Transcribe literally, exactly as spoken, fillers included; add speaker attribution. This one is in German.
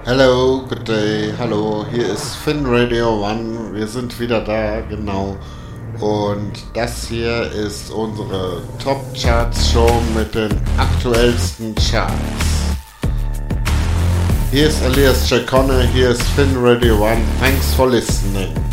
Speaker 1: Hello, good day, hallo, hier ist Finn Radio One, wir sind wieder da, genau. Und das hier ist unsere Top Charts Show mit den aktuellsten Charts. Hier ist Elias Jacone, hier ist Finn Radio One, thanks for listening.